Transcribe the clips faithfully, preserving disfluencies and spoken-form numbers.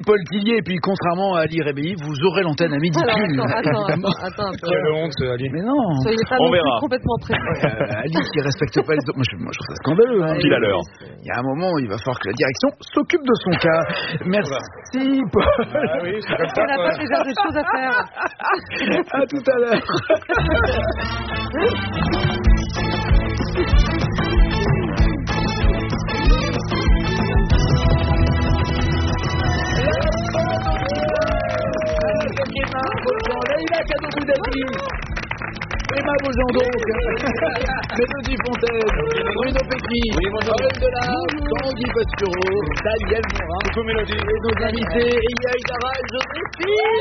Paul Tillier, et puis contrairement à Ali Rebelli, vous aurez l'antenne à midi pile. Attends, attends, attends. Quelle honte, Ali. Mais non. Soyez pas non plus complètement prêts. Euh, Ali qui respecte pas les autres. Moi, je, moi, je trouve ça scandaleux. Hein. Pile à l'heure. Il y a un moment, il va falloir que la direction s'occupe de son cas. Merci, Paul. Ah oui, c'est comme ça. On n'a pas déjà des choses à faire. À tout à l'heure. Leïla Cadeau Boudati, Emma Beaujean donc, Mélodie Fontaine, Bruno Pecky, Paul Delave, Tanguy Pastureau, Daniel Morin, Coucou Mélodie. et nos invités, Eya Idara et Joséphine.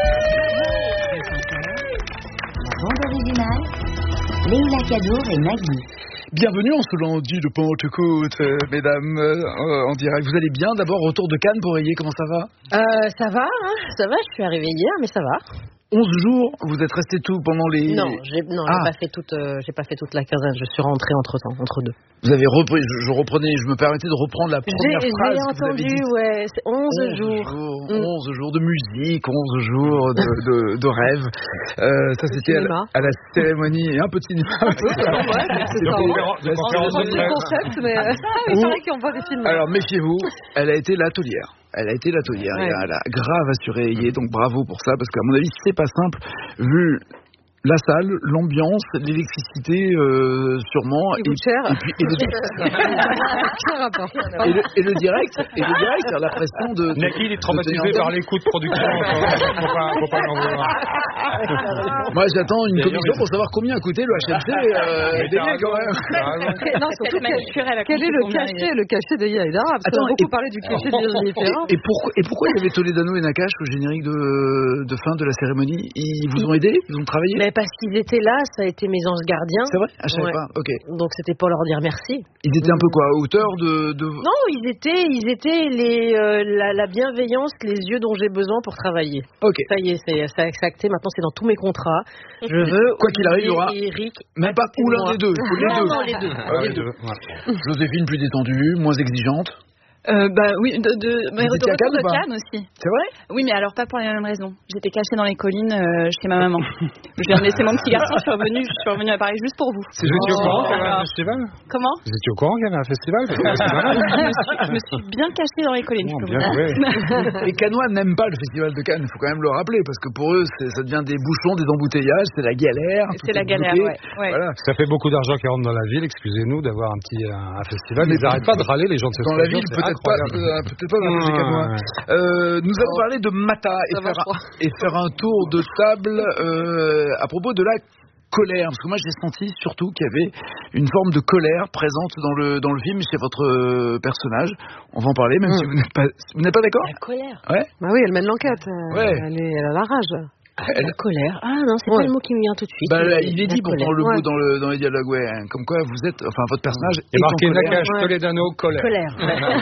La bande originale, Leïla Cadour et Nagui. Bienvenue en ce lundi de Pentecôte, euh, mesdames, euh, en direct. Vous allez bien? D'abord, retour de Cannes pour Ayé, comment ça va? Euh, ça va, hein, ça va, je suis arrivée hier, mais ça va. onze jours, vous êtes restés tout pendant les... Non, j'ai, non, Ah. j'ai pas fait toute, euh, j'ai pas fait toute la quinzaine, je suis rentrée entre temps, entre deux. Vous avez repris, je, je reprenais, je me permettais de reprendre la première J'ai, phrase j'ai que vous avez entendu, dite. ouais, c'est onze onze jours. jours, Mm. onze jours de musique, onze jours de, de, de rêve. Euh, ça, c'était à la, cinéma. à la cérémonie, un peu de cinéma. Ouais, c'est ça. conférence- de La conférence On de dit presse. concept, mais euh, il Ou- paraît qu'on voit des films. Alors, méfiez-vous, elle a été l'atelière. Elle a été l'atelière. Ouais. Elle a grave assuré Ayé, donc bravo pour ça, parce qu'à mon avis, c'est pas simple, vu la salle, l'ambiance, l'électricité, euh, sûrement. Qui coûte cher. Et puis, et le, Quel rapport et le- et le direct, et le direct, c'est la pression de. de- Naki, il est de traumatisé tenir en par les coûts de production. Faut pas, faut pas l'en vouloir. Moi, j'attends une commission pour savoir combien a coûté le H M C euh, Mais D V t'as quand raison. même. T'as raison. Non, surtout, quel, quel est le cachet, le cachet de Yaïdara? Parce Attends, qu'on a beaucoup et- parlé du cachet de Virginie Ferrand. Et, pourquoi, et pourquoi il y avait Toledano et Nakache au générique de, de fin de la cérémonie? Ils vous ont aidé? Ils ont travaillé? Mais parce qu'ils étaient là, ça a été mes anges gardiens. C'est vrai? Ah, je savais Ouais. pas. Ok. Donc c'était pour leur dire merci. Ils étaient un peu quoi? À hauteur de. de... Non, ils étaient, ils étaient les, euh, la, la bienveillance, les yeux dont j'ai besoin pour travailler. Ok. Ça y est, c'est, c'est acté. Maintenant, c'est dans tous mes contrats. Je veux. Quoi qu'il arrive, il y aura Olivier et Eric. Même pas ou l'un des deux. Faut les Non, deux. non, les deux. Ouais, Les deux. ouais. Joséphine plus détendue, moins exigeante. Euh, bah oui, de, de, mais Vous de étiez à Cannes retour de ou pas Cannes aussi. C'est vrai? Oui, mais alors pas pour les mêmes raisons. J'étais cachée dans les collines euh, chez ma maman. Je viens de laisser mon petit garçon, je suis revenue, je suis revenue à Paris juste pour vous. Vous étiez au courant qu'il y avait un Alors, festival? Comment Vous étiez au courant qu'il y avait un festival? Parce que c'est malade. je, me suis, je me suis bien cachée dans les collines. Bon, je peux bien vous dire. joué. Les Cannois n'aiment pas le festival de Cannes, il faut quand même le rappeler, parce que pour eux, c'est- ça devient des bouchons, des embouteillages, c'est la galère. tout C'est la est galère, bloqué. ouais. ouais. Voilà. Ça fait beaucoup d'argent qui rentre dans la ville, excusez-nous d'avoir un petit un, un festival. Mais Ils n'arrêtent pas de râler, les gens de cette Dans la région, ville, c'est peut-être pas, incroyable. euh, peut-être pas dans les Cannois. Ouais. Euh, nous allons parler de Mata et Ça va, faire, je crois. et faire un tour de table euh, à propos de la colère, parce que moi j'ai senti surtout qu'il y avait une forme de colère présente dans le dans le film chez votre euh, personnage. On va en parler, même Mm. si vous n'êtes pas vous n'êtes pas d'accord. La colère. Ouais. Bah oui, elle mène l'enquête. euh, Ouais. Elle, est, elle a la rage. Elle- La colère. Ah non, c'est Ouais. pas le mot qui me vient tout de suite. Bah, La- il est la dit pourtant colère. le mot Ouais. dans le dans les dialogues, ouais, hein, comme quoi vous êtes, enfin votre personnage Il est y a en marqué colère. Nakache, Ouais. Toledano, colère. Colère.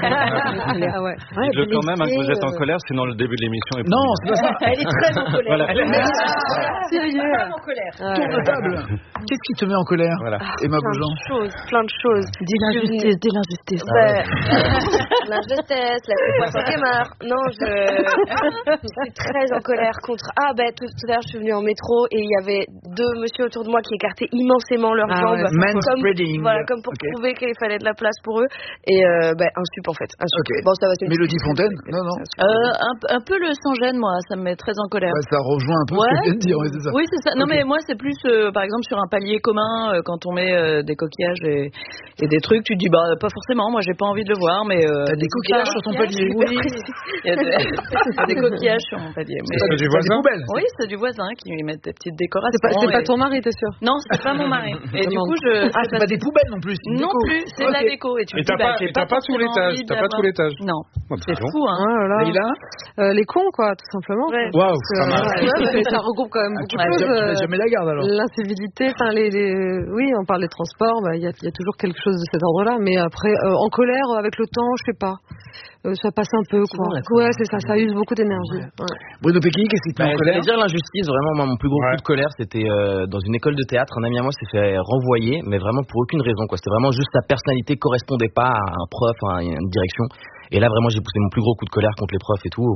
Ah ouais. Ouais, Dites-le quand même hein, que vous êtes en blessée, colère, sinon le début de l'émission est Non, pourri. c'est pas ça. euh, Elle est très en colère. Voilà. Elle est Ah, sérieux. en colère. Tour de table. Qu'est-ce qui te met en colère, Voilà. Emma Plein Beaujean? de choses, plein de choses. Dis l'injustice, dis l'injustice. Ben, l'injustice, la poisson qui meurt. Non, je, je suis très en colère contre. Ah ben tout, tout à l'heure je suis venue en métro et il y avait deux messieurs autour de moi qui écartaient immensément leurs Ah jambes, ouais, comme, manspreading. voilà, comme pour Ok. prouver qu'il fallait de la place pour eux. Et euh, ben un sup en fait. Un sup. Ok. Bon ça va. C'est une Mélodie petite- Fontaine? Non, non. Euh, un, un peu le sans-gêne, moi, ça me met très en colère. Ouais, ça rejoint un peu ce que Ouais. je viens de dire, ouais, c'est ça. Oui, c'est ça. Non, Ok. mais moi, c'est plus, euh, par exemple, sur un palier commun, euh, quand on met euh, des coquillages et, et des trucs, tu te dis, bah, pas forcément, moi, j'ai pas envie de le voir, mais. Euh, T'as des coquillages sur ton palier? Oui, il y a des, il y a des coquillages sur mon palier. Mais, C'est du Des voisin? poubelles. oui, c'est du voisin qui met des petites décorations. C'est pas, c'est pas et- ton mari, t'es sûr? Non, c'est pas mon mari. Et du coup, je. Ah, c'est pas des poubelles non plus. c'est une Non déco. plus, c'est de la Ok. déco. Et tu Et te t'as dis, bah, pas, j'ai et t'as pas tout forcément l'étage, envie t'as pas d'avoir- tout l'étage. Non, Ouais, bah, c'est non. fou, hein. Oh là là. Leïla? Euh, les cons, quoi, tout simplement. Ouais. Waouh, Euh, pas mal. ouais, mais ça regroupe quand même Ah, tu beaucoup de fais choses. jamais- tu fais euh, jamais la garde alors. L'incivilité, enfin les, les, oui, on parle des transports, bah, il y, a, il y a toujours quelque chose de cet ordre-là, mais après, euh, en colère, avec le temps, je sais pas, euh, ça passe un peu, quoi. bon, la colère. Ouais, c'est ça, ça use beaucoup d'énergie. Ouais. Bruno Pecky, qu'est-ce qui te met Bah, en colère? j'allais dire l'injustice, vraiment, moi, mon plus gros Ouais. coup de colère, c'était euh, dans une école de théâtre, un ami à moi s'est fait renvoyer, mais vraiment pour aucune raison, quoi. C'était vraiment juste sa personnalité correspondait pas à un prof, à une direction. Et là, vraiment, j'ai poussé mon plus gros coup de colère contre les profs et tout.